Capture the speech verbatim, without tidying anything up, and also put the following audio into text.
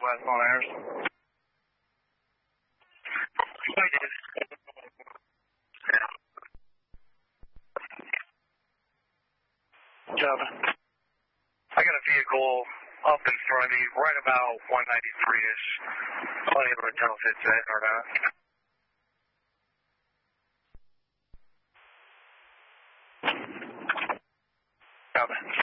last on airs. I did. Yeah. Java. I got a vehicle up in front of me, right about one ninety-three-ish. I'm not able to tell if it's it or not. Java.